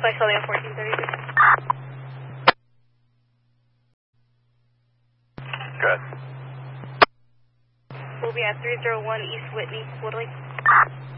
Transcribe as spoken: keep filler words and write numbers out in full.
Flight calling on fourteen thirty-six. Good. We'll be at three zero one East Whitney, Woodley.